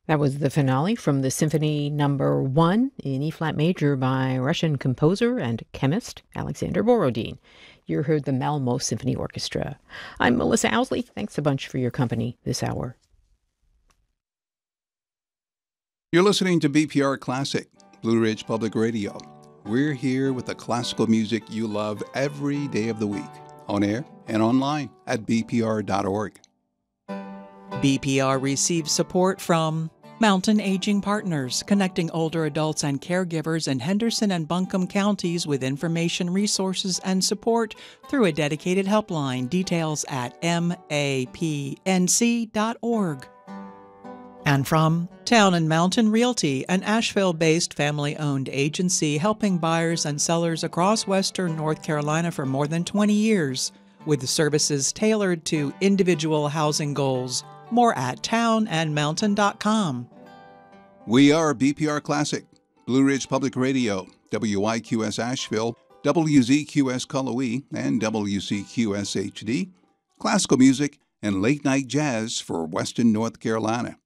That was the finale from the Symphony Number 1 in E-flat major by Russian composer and chemist Alexander Borodin. You heard the Malmo Symphony Orchestra. I'm Melissa Owsley. Thanks a bunch for your company this hour. You're listening to BPR Classic, Blue Ridge Public Radio. We're here with the classical music you love every day of the week, on air and online at bpr.org. BPR receives support from Mountain Aging Partners, connecting older adults and caregivers in Henderson and Buncombe counties with information, resources, and support through a dedicated helpline. Details at mapnc.org. And from Town and Mountain Realty, an Asheville-based family-owned agency helping buyers and sellers across western North Carolina for more than 20 years, with services tailored to individual housing goals. More at townandmountain.com. We are BPR Classic, Blue Ridge Public Radio, WIQS Asheville, WZQS Cullowhee, and WCQS HD, classical music and late-night jazz for western North Carolina.